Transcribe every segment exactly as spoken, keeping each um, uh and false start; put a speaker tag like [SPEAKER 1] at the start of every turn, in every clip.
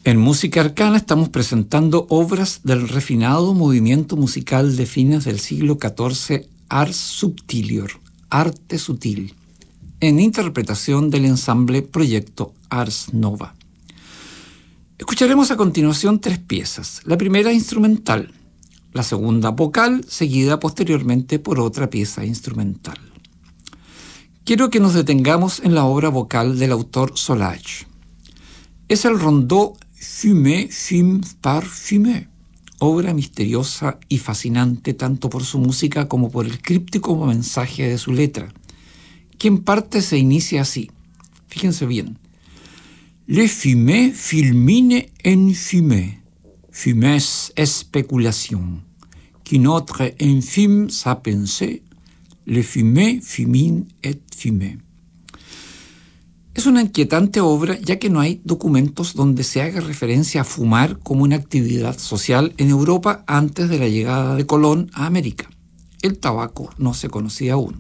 [SPEAKER 1] En Música Arcana estamos presentando obras del refinado movimiento musical de fines del siglo catorce, Ars Subtilior, Arte Sutil, en interpretación del ensamble Proyecto Ars Nova. Escucharemos a continuación tres piezas. La primera instrumental, la segunda vocal, seguida posteriormente por otra pieza instrumental. Quiero que nos detengamos en la obra vocal del autor Solage. Es el rondó Fumé, Fume par Fumé, obra misteriosa y fascinante tanto por su música como por el críptico mensaje de su letra, que en parte se inicia así. Fíjense bien. Le fumé fulmine en fumée, fumée spéculation, qui notre infime sa pensée, le fumé fulmine et fumée. Es una inquietante obra ya que no hay documentos donde se haga referencia a fumar como una actividad social en Europa antes de la llegada de Colón a América. El tabaco no se conocía aún.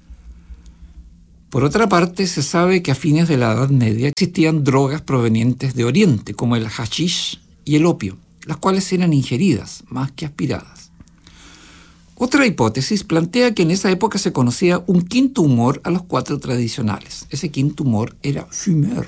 [SPEAKER 1] Por otra parte, se sabe que a fines de la Edad Media existían drogas provenientes de Oriente, como el hashish y el opio, las cuales eran ingeridas más que aspiradas. Otra hipótesis plantea que en esa época se conocía un quinto humor a los cuatro tradicionales. Ese quinto humor era fumeur.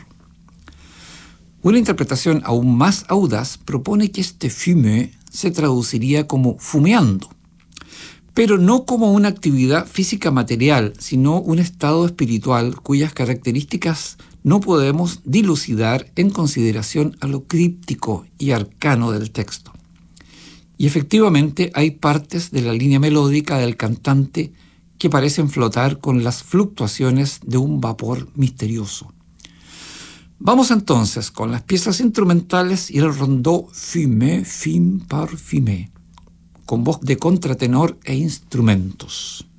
[SPEAKER 1] Una interpretación aún más audaz propone que este fumé se traduciría como fumeando, pero no como una actividad física material, sino un estado espiritual cuyas características no podemos dilucidar en consideración a lo críptico y arcano del texto. Y efectivamente hay partes de la línea melódica del cantante que parecen flotar con las fluctuaciones de un vapor misterioso. Vamos entonces con las piezas instrumentales y el rondó Fumé, Fume par Fumé, con voz de contratenor e instrumentos.